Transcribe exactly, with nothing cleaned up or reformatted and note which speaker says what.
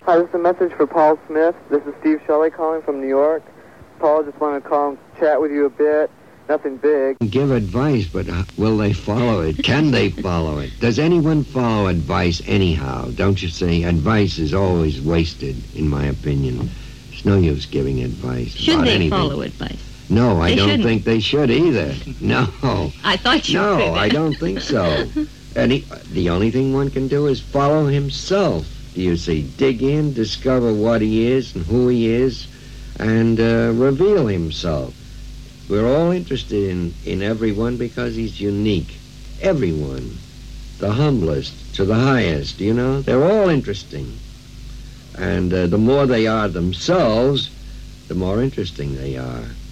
Speaker 1: Hi, this is a message for Paul Smith. This is Steve Shelley calling from New York. Paul, just want to call and chat with you a bit. Nothing big.
Speaker 2: Give advice, but will they follow it? Can they follow it? Does anyone follow advice anyhow? Don't you see? Advice is always wasted, in my opinion. It's no use giving advice
Speaker 3: Should
Speaker 2: about
Speaker 3: they
Speaker 2: anything.
Speaker 3: follow advice?
Speaker 2: No, I
Speaker 3: They
Speaker 2: don't
Speaker 3: shouldn't.
Speaker 2: think they should either. No.
Speaker 3: I thought you
Speaker 2: No,
Speaker 3: could.
Speaker 2: I don't think so. And he, the only thing one can do is follow himself. Do you see? Dig in, discover what he is and who he is, and uh, reveal himself. We're all interested in, in everyone because he's unique. Everyone. The humblest to the highest, you know? They're all interesting. And uh, the more they are themselves, the more interesting they are.